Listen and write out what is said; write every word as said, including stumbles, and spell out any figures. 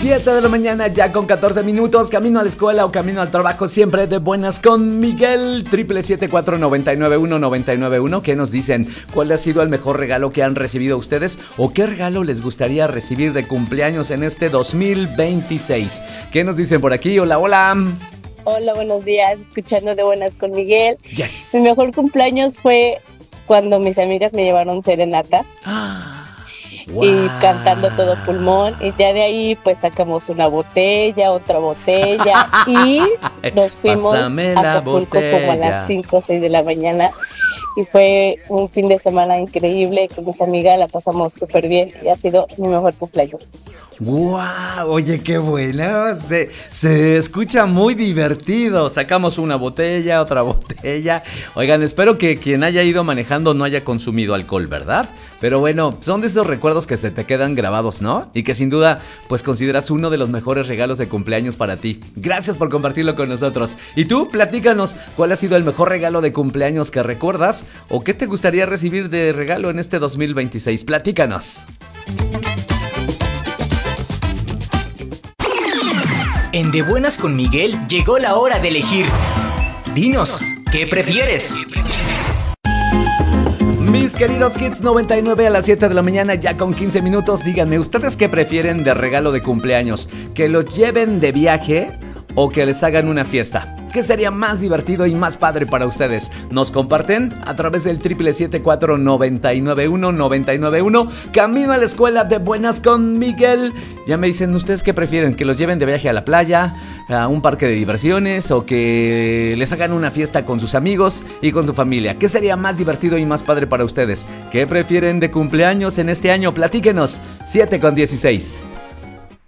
siete de la mañana ya con catorce minutos, camino a la escuela o camino al trabajo, siempre de buenas con Miguel. Triple siete cuatro nueve nueve uno nueve nueve uno. ¿Qué nos dicen? ¿Cuál ha sido el mejor regalo que han recibido ustedes? ¿O qué regalo les gustaría recibir de cumpleaños en este dos mil veintiséis? ¿Qué nos dicen por aquí? Hola, hola. Hola, buenos días, escuchando de buenas con Miguel. Yes. Mi mejor cumpleaños fue cuando mis amigas me llevaron serenata. Wow. Y cantando todo pulmón. Y ya de ahí pues sacamos una botella, otra botella. Y nos fuimos Pásame a la Acapulco botella. como a las cinco o seis de la mañana. Y fue un fin de semana increíble. Con mis amigas la pasamos súper bien. Y ha sido mi mejor cumpleaños. ¡Wow! Oye, qué bueno. Se, se escucha muy divertido. Sacamos una botella, otra botella. Oigan, espero que quien haya ido manejando no haya consumido alcohol, ¿verdad? Pero bueno, son de esos recuerdos que se te quedan grabados, ¿no? Y que sin duda, pues consideras uno de los mejores regalos de cumpleaños para ti. Gracias por compartirlo con nosotros. Y tú, platícanos, ¿cuál ha sido el mejor regalo de cumpleaños que recuerdas? ¿O qué te gustaría recibir de regalo en este dos mil veintiséis? Platícanos. En De Buenas con Miguel llegó la hora de elegir. Dinos, ¿qué prefieres? Mis queridos Kids noventa y nueve a las siete de la mañana ya con quince minutos, díganme, ¿ustedes qué prefieren de regalo de cumpleaños? ¿Que los lleven de viaje o que les hagan una fiesta? ¿Qué sería más divertido y más padre para ustedes? ¿Nos comparten? A través del triple siete cuatro nueve nueve uno nueve nueve uno. Camino a la escuela de buenas con Miguel. Ya me dicen, ¿ustedes qué prefieren? ¿Que los lleven de viaje a la playa, a un parque de diversiones o que les hagan una fiesta con sus amigos y con su familia? ¿Qué sería más divertido y más padre para ustedes? ¿Qué prefieren de cumpleaños en este año? Platíquenos. siete con dieciséis.